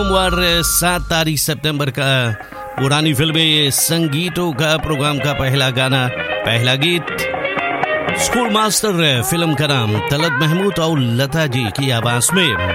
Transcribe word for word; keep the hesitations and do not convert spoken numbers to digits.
सोमवार सात तारीख सितंबर का पुरानी फिल्में संगीतों का प्रोग्राम का पहला गाना, पहला गीत स्कूल मास्टर फिल्म का नाम तलत महमूद और लता जी की आवाज में।